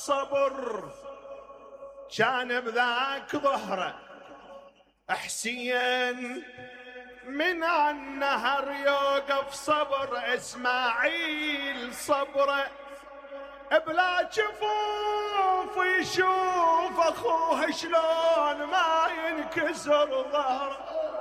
صبر كان بذاك ظهره حسين، من عالنهر يوقف صبر اسماعيل صبره، بلا جفوف يشوف اخوه شلون ما ينكسر ظهره.